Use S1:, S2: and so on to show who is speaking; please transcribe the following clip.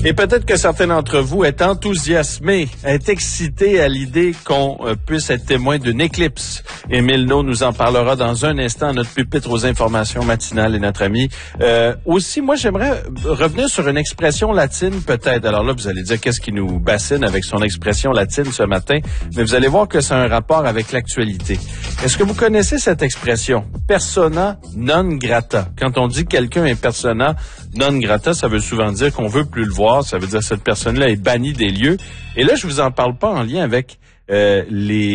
S1: Et peut-être que certains d'entre vous est enthousiasmés, est excités à l'idée qu'on puisse être témoin d'une éclipse. Émile Naud nous en parlera dans un instant, notre pupitre aux informations matinales et notre ami. Aussi, moi, j'aimerais revenir sur une expression latine peut-être. Alors là, vous allez dire qu'est-ce qui nous bassine avec son expression latine ce matin, mais vous allez voir que c'est un rapport avec l'actualité. Est-ce que vous connaissez cette expression? Persona non grata. Quand on dit que quelqu'un est persona non grata, ça veut souvent dire qu'on veut plus le voir. Ça veut dire que cette personne-là est bannie des lieux. Et là, je vous en parle pas en lien avec les